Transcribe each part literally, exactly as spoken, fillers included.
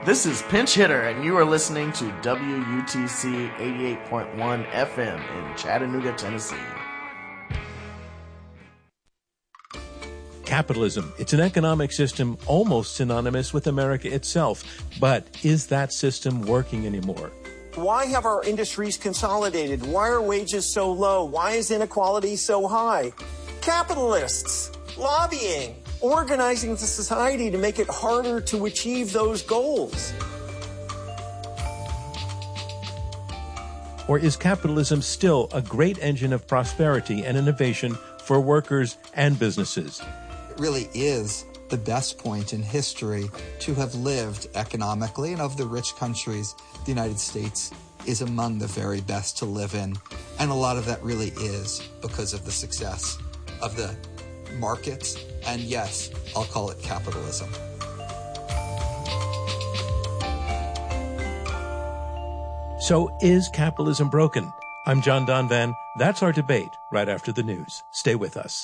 This is Pinch Hitter, and you are listening to W U T C eighty-eight point one F M in Chattanooga, Tennessee. Capitalism. It's an economic system almost synonymous with America itself. But is that system working anymore? Why have our industries consolidated? Why are wages so low? Why is inequality so high? Capitalists, lobbying, organizing the society to make it harder to achieve those goals. Or is capitalism still a great engine of prosperity and innovation for workers and businesses? It really is the best point in history to have lived economically, and of the rich countries, the United States is among the very best to live in. And a lot of that really is because of the success of the markets. And yes, I'll call it capitalism. So is capitalism broken? I'm John Donvan. That's our debate right after the news. Stay with us.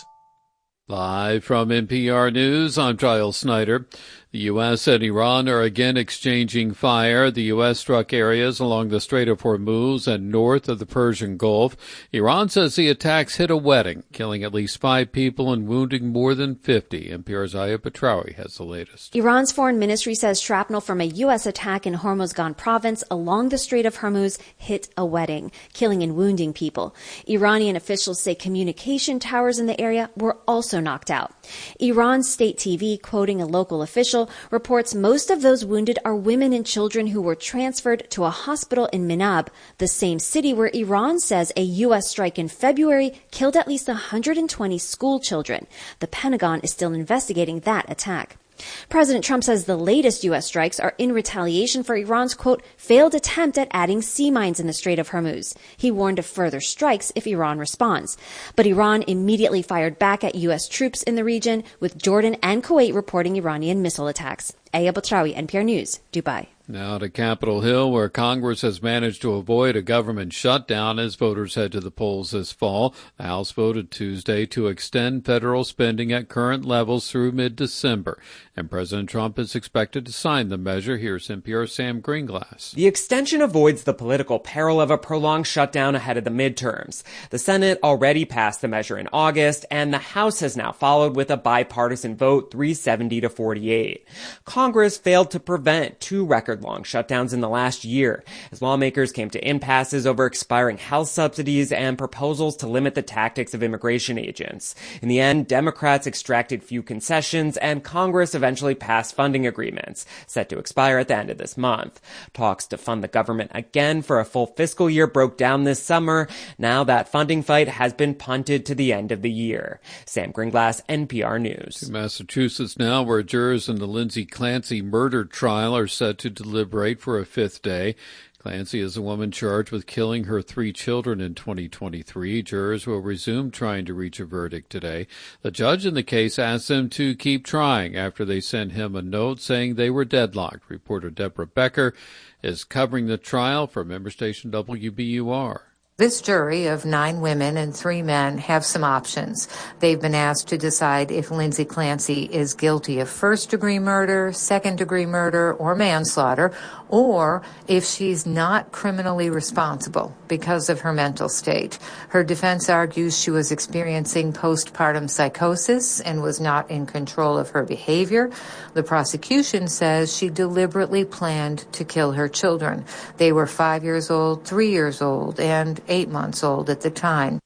Live from N P R News, I'm Giles Snyder. The U S and Iran are again exchanging fire. The U S struck areas along the Strait of Hormuz and north of the Persian Gulf. Iran says the attacks hit a wedding, killing at least five people and wounding more than fifty. N P R's Aya Petraoui has the latest. Iran's foreign ministry says shrapnel from a U S attack in Hormozgan province along the Strait of Hormuz hit a wedding, killing and wounding people. Iranian officials say communication towers in the area were also knocked out. Iran's state T V, quoting a local official, reports most of those wounded are women and children who were transferred to a hospital in Minab, the same city where Iran says a U S strike in February killed at least one hundred twenty school children. The Pentagon is still investigating that attack. President Trump says the latest U S strikes are in retaliation for Iran's, quote, failed attempt at adding sea mines in the Strait of Hormuz. He warned of further strikes if Iran responds. But Iran immediately fired back at U S troops in the region, with Jordan and Kuwait reporting Iranian missile attacks. Aya Petraoui, N P R News, Dubai. Now to Capitol Hill, where Congress has managed to avoid a government shutdown as voters head to the polls this fall. The House voted Tuesday to extend federal spending at current levels through mid-December, and President Trump is expected to sign the measure. Here's N P R's Sam Greenglass. The extension avoids the political peril of a prolonged shutdown ahead of the midterms. The Senate already passed the measure in August, and the House has now followed with a bipartisan vote, three seventy to forty-eight. Congress failed to prevent two record long shutdowns in the last year, as lawmakers came to impasses over expiring health subsidies and proposals to limit the tactics of immigration agents. In the end, Democrats extracted few concessions, and Congress eventually passed funding agreements, set to expire at the end of this month. Talks to fund the government again for a full fiscal year broke down this summer. Now that funding fight has been punted to the end of the year. Sam Greenglass, N P R News. To Massachusetts now, where jurors in the Lindsay Clancy murder trial are set to deliberate for a fifth day. Clancy is a woman charged with killing her three children in twenty twenty-three. Jurors will resume trying to reach a verdict today. The judge in the case asked them to keep trying after they sent him a note saying they were deadlocked. Reporter Deborah Becker is covering the trial for member station W B U R. This jury of nine women and three men have some options. They've been asked to decide if Lindsay Clancy is guilty of first-degree murder, second-degree murder, or manslaughter, or if she's not criminally responsible because of her mental state. Her defense argues she was experiencing postpartum psychosis and was not in control of her behavior. The prosecution says she deliberately planned to kill her children. They were five years old, three years old, and eight months old at the time.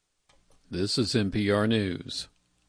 This is N P R News.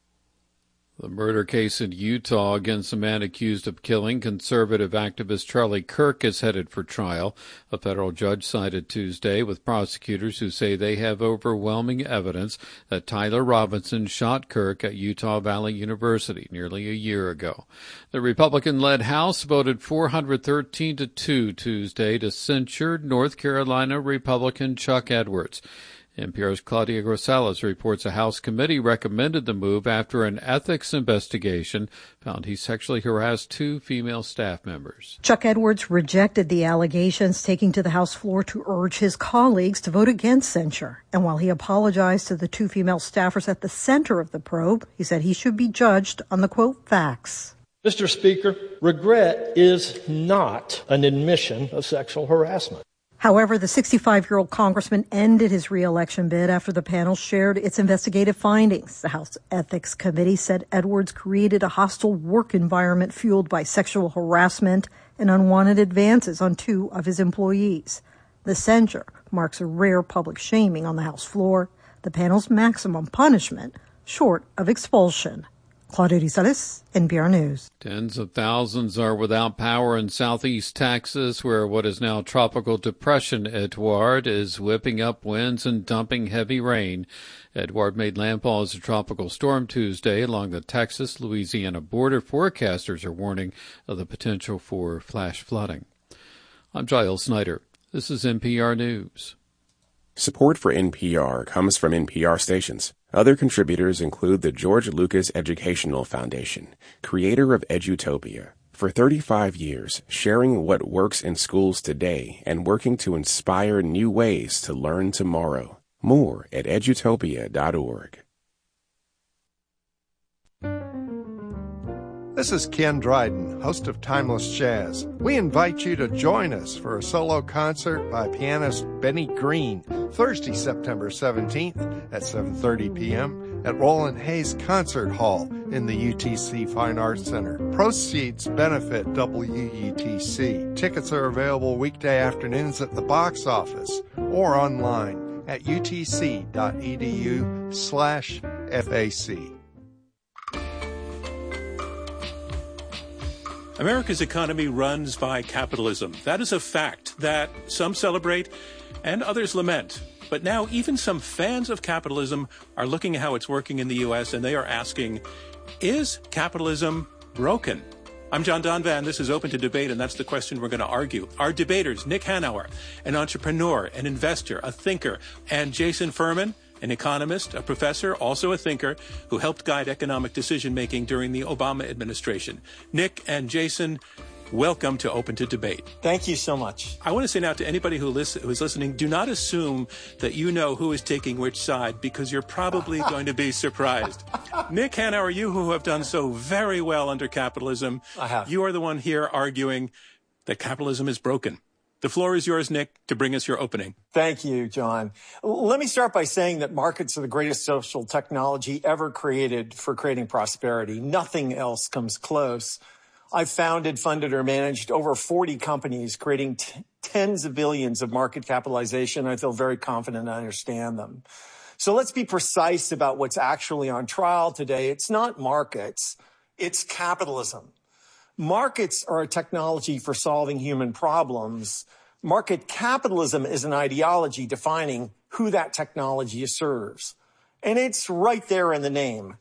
The murder case in Utah against a man accused of killing conservative activist Charlie Kirk is headed for trial. A federal judge sided Tuesday with prosecutors who say they have overwhelming evidence that Tyler Robinson shot Kirk at Utah Valley University nearly a year ago. The Republican-led House voted four hundred thirteen to two Tuesday to censure North Carolina Republican Chuck Edwards. N P R's Claudia Grosales reports a House committee recommended the move after an ethics investigation found he sexually harassed two female staff members. Chuck Edwards rejected the allegations, taking to the House floor to urge his colleagues to vote against censure. And while he apologized to the two female staffers at the center of the probe, he said he should be judged on the, quote, facts. Mister Speaker, regret is not an admission of sexual harassment. However, the sixty-five-year-old congressman ended his re-election bid after the panel shared its investigative findings. The House Ethics Committee said Edwards created a hostile work environment fueled by sexual harassment and unwanted advances on two of his employees. The censure marks a rare public shaming on the House floor, the panel's maximum punishment, short of expulsion. Claudia Rizales, N P R News. Tens of thousands are without power in southeast Texas, where what is now Tropical Depression Edouard is whipping up winds and dumping heavy rain. Edouard made landfall as a tropical storm Tuesday along the Texas-Louisiana border. Forecasters are warning of the potential for flash flooding. I'm Giles Snyder. This is N P R News. Support for N P R comes from N P R stations. Other contributors include the George Lucas Educational Foundation, creator of Edutopia. For thirty-five years, sharing what works in schools today and working to inspire new ways to learn tomorrow. More at edutopia dot org. This is Ken Dryden, host of Timeless Jazz. We invite you to join us for a solo concert by pianist Benny Green, Thursday, September seventeenth at seven thirty p.m. at Roland Hayes Concert Hall in the U T C Fine Arts Center. Proceeds benefit W U T C. Tickets are available weekday afternoons at the box office or online at utc.edu slash FAC. America's economy runs by capitalism. That is a fact that some celebrate and others lament. But now even some fans of capitalism are looking at how it's working in the U S and they are asking, is capitalism broken? I'm John Donvan. This is Open to Debate, and that's the question we're going to argue. Our debaters, Nick Hanauer, an entrepreneur, an investor, a thinker, and Jason Furman, an economist, a professor, also a thinker, who helped guide economic decision-making during the Obama administration. Nick and Jason, welcome to Open to Debate. Thank you so much. I want to say now to anybody who, listen, who is listening, do not assume that you know who is taking which side, because you're probably going to be surprised. Nick Hanauer, you who have done so very well under capitalism, I have. You are the one here arguing that capitalism is broken. The floor is yours, Nick, to bring us your opening. Thank you, John. Let me start by saying that markets are the greatest social technology ever created for creating prosperity. Nothing else comes close. I've founded, funded, or managed over forty companies, creating t- tens of billions of market capitalization. I feel very confident I understand them. So let's be precise about what's actually on trial today. It's not markets, it's capitalism. Markets are a technology for solving human problems. Market capitalism is an ideology defining who that technology serves. And it's right there in the name,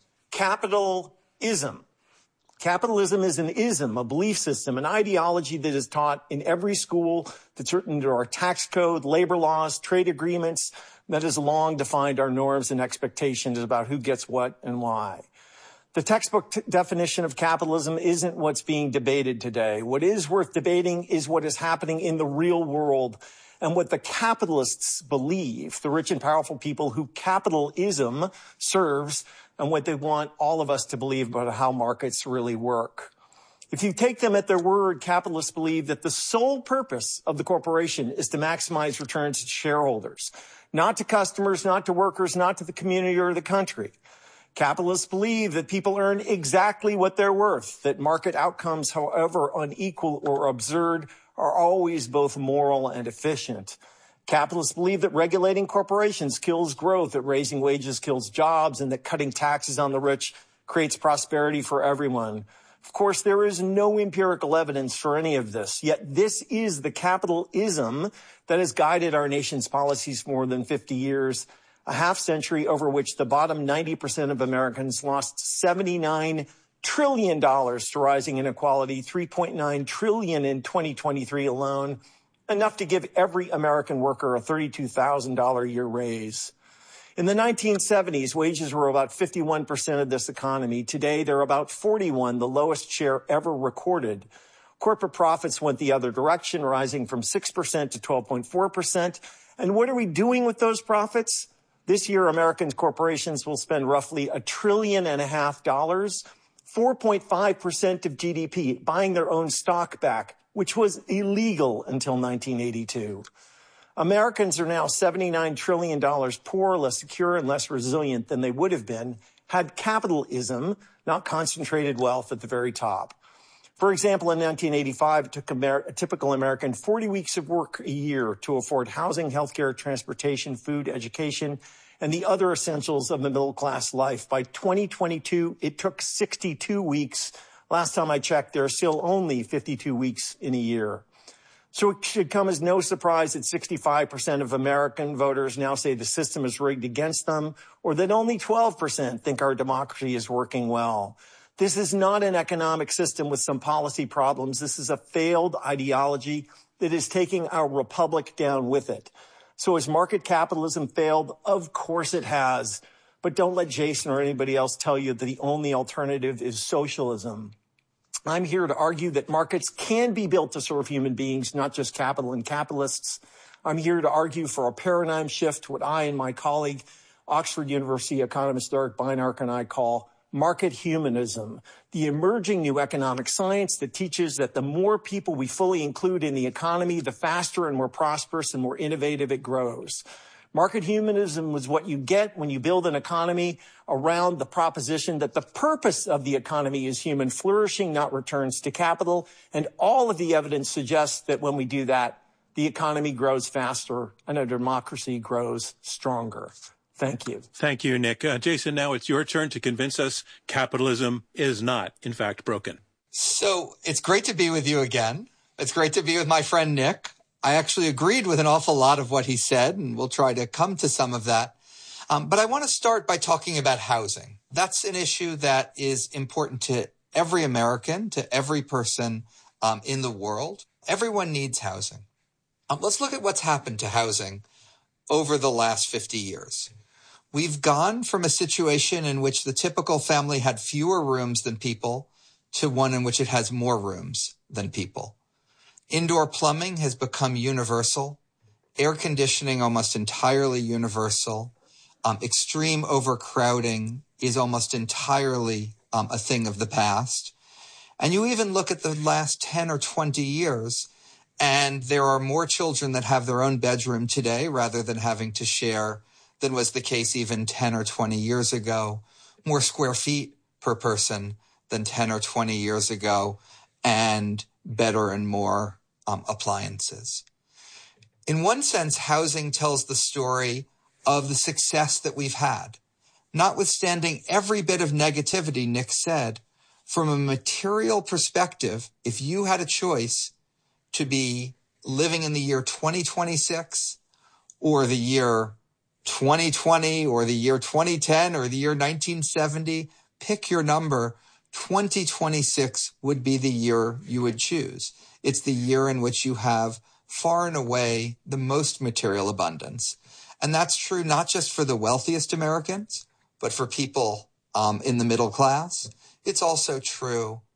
capitalism. Capitalism is an ism, a belief system, an ideology that is taught in every school, that's written into our tax code, labor laws, trade agreements, that has long defined our norms and expectations about who gets what and why. The textbook t- definition of capitalism isn't what's being debated today. What is worth debating is what is happening in the real world and what the capitalists believe, the rich and powerful people who capitalism serves, and what they want all of us to believe about how markets really work. If you take them at their word, capitalists believe that the sole purpose of the corporation is to maximize returns to shareholders, not to customers, not to workers, not to the community or the country. Capitalists believe that people earn exactly what they're worth, that market outcomes, however unequal or absurd, are always both moral and efficient. Capitalists believe that regulating corporations kills growth, that raising wages kills jobs, and that cutting taxes on the rich creates prosperity for everyone. Of course, there is no empirical evidence for any of this, yet this is the capitalism that has guided our nation's policies for more than fifty years. A half century over which the bottom ninety percent of Americans lost seventy-nine trillion dollars to rising inequality, three point nine trillion dollars in twenty twenty-three alone, enough to give every American worker a thirty-two thousand dollars a year raise. In the nineteen seventies, wages were about fifty-one percent of this economy. Today, they're about forty-one, the lowest share ever recorded. Corporate profits went the other direction, rising from six percent to twelve point four percent. And what are we doing with those profits? This year, American corporations will spend roughly a trillion and a half dollars four point five percent of G D P, buying their own stock back, which was illegal until nineteen eighty-two. Americans are now seventy-nine trillion dollars poorer, less secure, and less resilient than they would have been had capitalism not concentrated wealth at the very top. For example, in nineteen eighty-five, it took Amer- a typical American forty weeks of work a year to afford housing, healthcare, transportation, food, education, and the other essentials of the middle-class life. By twenty twenty-two, it took sixty-two weeks. Last time I checked, there are still only fifty-two weeks in a year. So it should come as no surprise that sixty-five percent of American voters now say the system is rigged against them, or that only twelve percent think our democracy is working well. This is not an economic system with some policy problems. This is a failed ideology that is taking our republic down with it. So has market capitalism failed? Of course it has. But don't let Jason or anybody else tell you that the only alternative is socialism. I'm here to argue that markets can be built to serve human beings, not just capital and capitalists. I'm here to argue for a paradigm shift, what I and my colleague, Oxford University economist Eric Beinart, and I call market humanism, the emerging new economic science that teaches that the more people we fully include in the economy, the faster and more prosperous and more innovative it grows. Market humanism is what you get when you build an economy around the proposition that the purpose of the economy is human flourishing, not returns to capital. And all of the evidence suggests that when we do that, the economy grows faster and our democracy grows stronger. Thank you. Thank you, Nick. Uh, Jason, now it's your turn to convince us capitalism is not, in fact, broken. So it's great to be with you again. It's great to be with my friend Nick. I actually agreed with an awful lot of what he said, and we'll try to come to some of that. Um, but I want to start by talking about housing. That's an issue that is important to every American, to every person um, in the world. Everyone needs housing. Um, let's look at what's happened to housing over the last fifty years. We've gone from a situation in which the typical family had fewer rooms than people to one in which it has more rooms than people. Indoor plumbing has become universal. Air conditioning almost entirely universal. Um, extreme overcrowding is almost entirely um, a thing of the past. And you even look at the last ten or twenty years, and there are more children that have their own bedroom today rather than having to share than was the case even ten or twenty years ago. More square feet per person than ten or twenty years ago, and better and more Um, appliances. In one sense, housing tells the story of the success that we've had. Notwithstanding every bit of negativity, Nick said, from a material perspective, if you had a choice to be living in the year twenty twenty-six or the year twenty twenty or the year twenty ten or the year nineteen seventy, pick your number. twenty twenty-six would be the year you would choose. It's the year in which you have far and away the most material abundance. And that's true not just for the wealthiest Americans, but for people um, in the middle class. It's also true